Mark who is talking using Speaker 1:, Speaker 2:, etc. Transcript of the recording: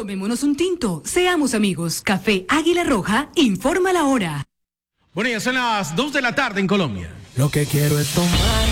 Speaker 1: Tomémonos un tinto, seamos amigos. Café Águila Roja informa la hora.
Speaker 2: Bueno, ya son las 2 de la tarde en Colombia.
Speaker 3: Lo que quiero es tomar